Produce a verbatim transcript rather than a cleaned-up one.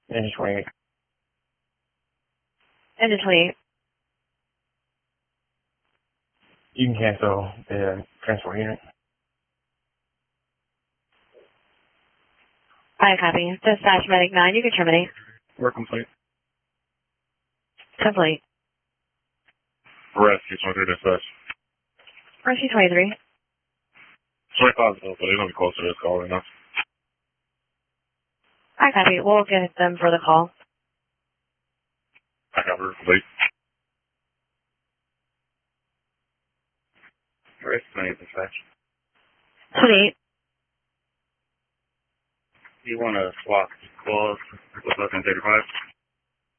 Engine twenty-eight. Engine twenty-eight. You can cancel the transport unit. I copy. Dispatch Medic nine, you can terminate. We're complete. Complete. Rescue twenty-three dispatch. Rescue twenty-three. twenty-five is open. They're going to be closer to this call right now. I copy. We'll get them for the call. I got her complete. Rescue twenty-eight dispatch. twenty-eight. You want to swap calls with less than thirty-five?